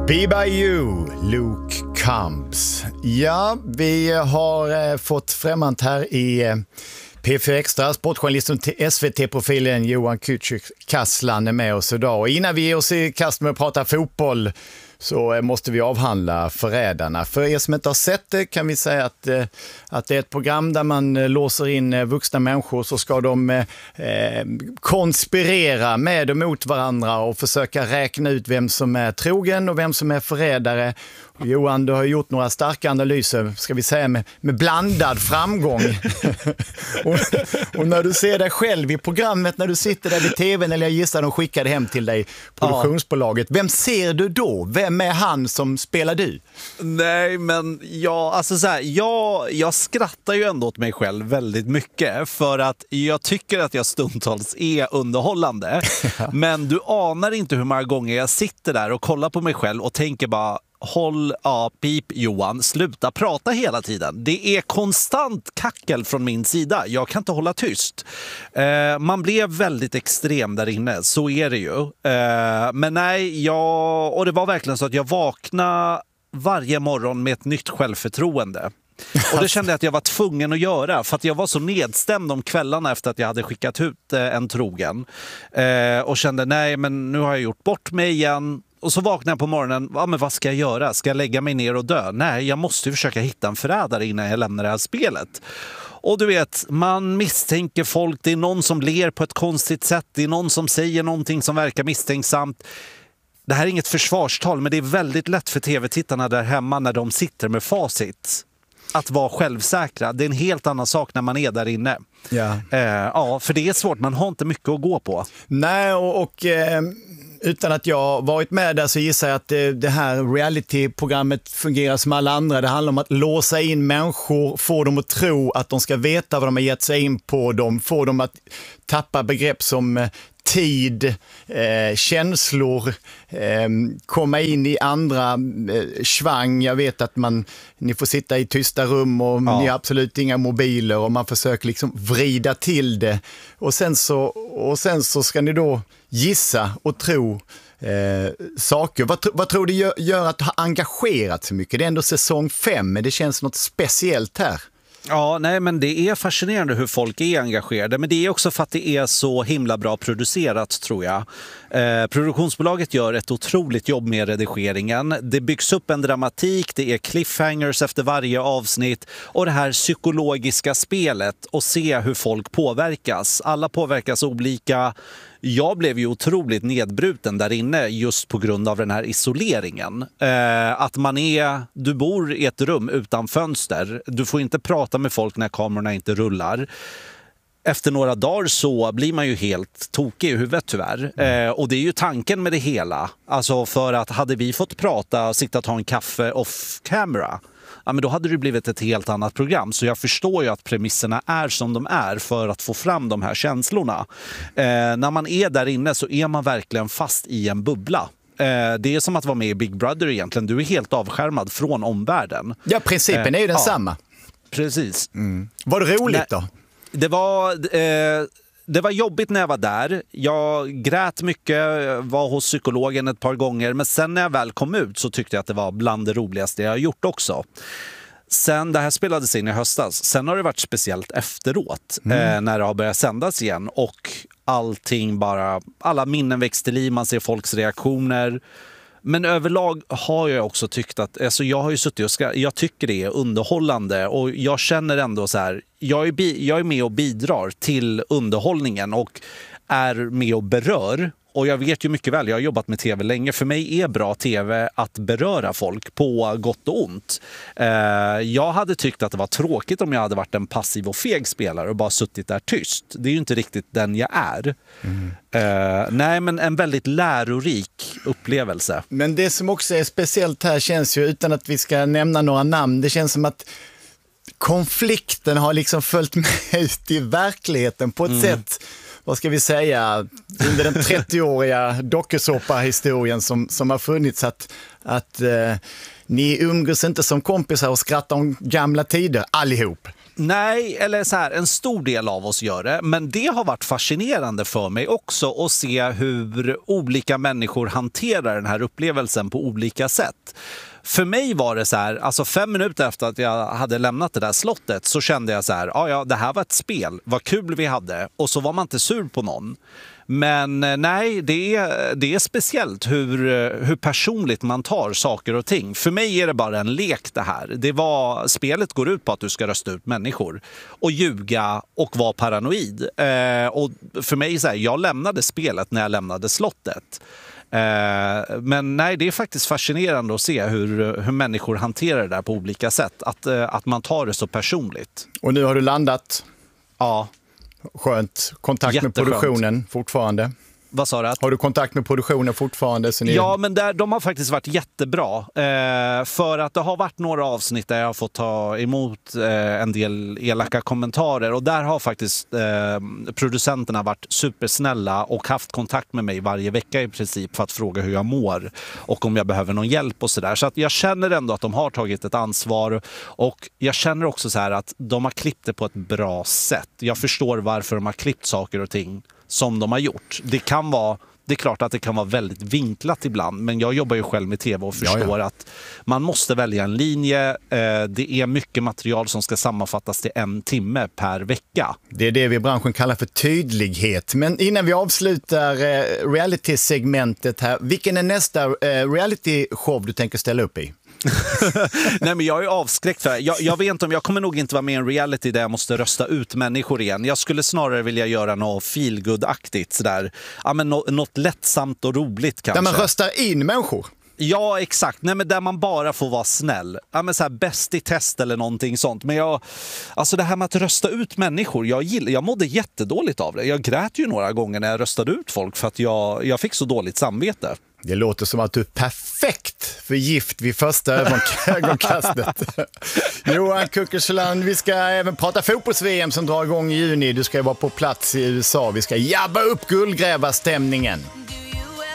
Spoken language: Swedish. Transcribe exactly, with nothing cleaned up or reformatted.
Be By You, Luke Combs. Ja, vi har eh, fått främmant här i eh, P fyra Extra. Sportjournalisten till S V T-profilen Johan Kücükaslan är med oss idag. Och innan vi ger oss i kast med att prata fotboll så måste vi avhandla Förrädarna. För er som inte har sett det kan vi säga att, att det är ett program där man låser in vuxna människor, så ska de eh, konspirera med och mot varandra och försöka räkna ut vem som är trogen och vem som är förrädare. Och Johan, du har gjort några starka analyser, ska vi säga med, med blandad framgång. och, och när du ser dig själv i programmet, när du sitter där vid tvn, eller jag gissar de skickade hem till dig, produktionsbolaget, vem ser du då? Vem är han som spelar du? Nej, men jag, alltså så här, jag, jag skrattar ju ändå åt mig själv väldigt mycket för att jag tycker att jag stundtals är underhållande. Men du anar inte hur många gånger jag sitter där och kollar på mig själv och tänker bara: håll ja, pip Johan, sluta prata hela tiden. Det är konstant kackel från min sida. Jag kan inte hålla tyst. Eh, man blev väldigt extrem där inne, så är det ju. Eh, men nej, jag, och det var verkligen så att jag vaknade varje morgon med ett nytt självförtroende. Och det kände jag att jag var tvungen att göra, för att jag var så nedstämd om kvällarna efter att jag hade skickat ut eh, en trogen. Eh, och kände, nej men nu har jag gjort bort mig igen. Och så vaknar jag på morgonen, ja, men vad ska jag göra? Ska jag lägga mig ner och dö? Nej, jag måste ju försöka hitta en förrädare innan jag lämnar det här spelet. Och du vet, man misstänker folk, det är någon som ler på ett konstigt sätt, det är någon som säger någonting som verkar misstänksamt. Det här är inget försvarstal, men det är väldigt lätt för tv-tittarna där hemma när de sitter med facit att vara självsäkra. Det är en helt annan sak när man är där inne. Ja, eh, ja för det är svårt, man har inte mycket att gå på. Nej, och... och eh... utan att jag varit med där så gissar jag att det, det här reality-programmet fungerar som alla andra. Det handlar om att låsa in människor, få dem att tro att de ska veta vad de har gett sig in på dem, få dem att tappa begrepp som eh, tid, eh, känslor, eh, komma in i andra eh, svang. Jag vet att man, ni får sitta i tysta rum och ja. Ni har absolut inga mobiler och man försöker liksom vrida till det. Och sen så, och sen så ska ni då gissa och tro eh, saker. Vad, vad tror du gör, gör att du har engagerat så mycket? Det är ändå säsong fem, men det känns något speciellt här. Ja, nej, men det är fascinerande hur folk är engagerade, men det är också för att det är så himla bra producerat, tror jag. Eh, produktionsbolaget gör ett otroligt jobb med redigeringen. Det byggs upp en dramatik, det är cliffhangers efter varje avsnitt och det här psykologiska spelet och se hur folk påverkas. Alla påverkas olika. Jag blev ju otroligt nedbruten där inne just på grund av den här isoleringen. Eh, att man är, du bor i ett rum utan fönster. Du får inte prata med folk när kamerorna inte rullar. Efter några dagar så blir man ju helt tokig i huvudet tyvärr. Eh, och det är ju tanken med det hela. Alltså för att hade vi fått prata och sitta och ta en kaffe off camera, ja, men då hade det blivit ett helt annat program. Så jag förstår ju att premisserna är som de är för att få fram de här känslorna. Eh, när man är där inne så är man verkligen fast i en bubbla. Eh, det är som att vara med i Big Brother egentligen. Du är helt avskärmad från omvärlden. Ja, principen är ju densamma. Ja, precis. Mm. Var det roligt då? Det var... Eh, Det var jobbigt när jag var där. Jag grät mycket, var hos psykologen ett par gånger. Men sen när jag väl kom ut så tyckte jag att det var bland det roligaste jag har gjort också. Sen, det här spelades in i höstas. Sen har det varit speciellt efteråt. Mm. Eh, när det har börjat sändas igen. Och allting bara, alla minnen väcks till liv. Man ser folks reaktioner. Men överlag har jag också tyckt att, alltså jag har ju suttit och ska, jag tycker det är underhållande och jag känner ändå så här, jag är, bi, jag är med och bidrar till underhållningen och är med och berör. Och jag vet ju mycket väl, jag har jobbat med tv länge. För mig är bra tv att beröra folk på gott och ont. Eh, jag hade tyckt att det var tråkigt om jag hade varit en passiv och feg spelare och bara suttit där tyst. Det är ju inte riktigt den jag är. Mm. Eh, nej, men en väldigt lärorik upplevelse. Men det som också är speciellt här känns ju, utan att vi ska nämna några namn, det känns som att konflikten har liksom följt med ut i verkligheten på ett mm. sätt, vad ska vi säga, under den trettioåriga dokusåpa-historien som, som har funnits, att, att eh, ni umgås inte som kompisar och skrattar om gamla tider allihop. Nej, eller så här, en stor del av oss gör det. Men det har varit fascinerande för mig också att se hur olika människor hanterar den här upplevelsen på olika sätt. För mig var det så här, alltså fem minuter efter att jag hade lämnat det där slottet så kände jag så här, ja ja, det här var ett spel, vad kul vi hade. Och så var man inte sur på någon. Men nej, det är, det är speciellt hur, hur personligt man tar saker och ting. För mig är det bara en lek det här. Det var, spelet går ut på att du ska rösta ut människor och ljuga och vara paranoid. Eh, och för mig så här, jag lämnade spelet när jag lämnade slottet. Eh, men nej, det är faktiskt fascinerande att se hur, hur människor hanterar det där på olika sätt. Att, eh, att man tar det så personligt. Och nu har du landat. Ja. Skönt. Kontakt Jätteskönt. med produktionen fortfarande. Vad sa du? Har du kontakt med produktionen fortfarande? Så ni... Ja, men där, de har faktiskt varit jättebra. Eh, för att det har varit några avsnitt där jag har fått ta emot eh, en del elaka kommentarer. Och där har faktiskt eh, producenterna varit supersnälla och haft kontakt med mig varje vecka i princip för att fråga hur jag mår och om jag behöver någon hjälp och sådär. Så att jag känner ändå att de har tagit ett ansvar. Och jag känner också så här att de har klippt det på ett bra sätt. Jag förstår varför de har klippt saker och ting som de har gjort. Det kan vara, det är klart att det kan vara väldigt vinklat ibland, men jag jobbar ju själv med tv och förstår ja, ja. att man måste välja en linje. Eh, det är mycket material som ska sammanfattas till en timme per vecka. Det är det vi i branschen kallar för tydlighet. Men innan vi avslutar eh, reality-segmentet här, vilken är nästa eh, reality-show du tänker ställa upp i? Nej, men jag är avskräckt för det. Jag, jag vet inte om jag kommer nog inte vara med i en reality där jag måste rösta ut människor igen. Jag skulle snarare vilja göra något feelgood-aktigt sådär. Ja, men något, något lättsamt och roligt kanske. Där man röstar in människor? Ja, exakt. Nej, men där man bara får vara snäll. Ja, men så här, bäst i test eller någonting sånt. Men jag, alltså det här med att rösta ut människor, jag, gill, jag mådde jättedåligt av det. Jag grät ju några gånger när jag röstade ut folk för att jag, jag fick så dåligt samvete. Det låter som att du är perfekt för gift vid första ögonkastet. Johan Kuckersland, vi ska även prata fotbolls-V M som drar igång i juni. Du ska vara på plats i U S A. Vi ska jabba upp guldgrävarstämningen.